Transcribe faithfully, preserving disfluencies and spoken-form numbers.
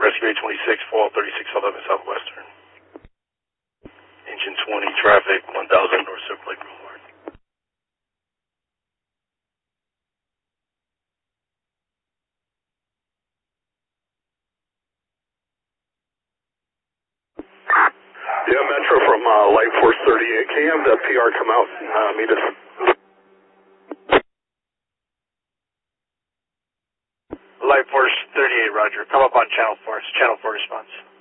Rescue eight twenty-six, fall thirty-six eleven Southwestern. Engine twenty, traffic one thousand North Silver Lake Boulevard. Yeah, Metro from uh, Light Force thirty-eight. Can you have the P R come out and uh, meet us? Light Force thirty-eight, roger. Come up on channel four. Channel four response.